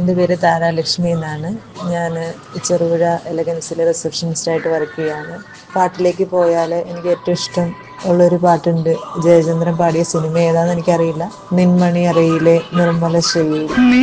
എൻ്റെ പേര് താരാലക്ഷ്മി എന്നാണ്. ഞാൻ ചെറുപുഴ എലഗൻസിലെ റിസപ്ഷനിസ്റ്റായിട്ട് വർക്ക് ചെയ്യാണ്. പാട്ടിലേക്ക് പോയാൽ എനിക്ക് ഏറ്റവും ഇഷ്ടം ഉള്ളൊരു പാട്ടുണ്ട്. ജയചന്ദ്രൻ പാടിയ സിനിമ ഏതാണെന്ന് എനിക്കറിയില്ല. നിൻമണി അറിയിലെ നിർമ്മല ശ്രീയിൽ.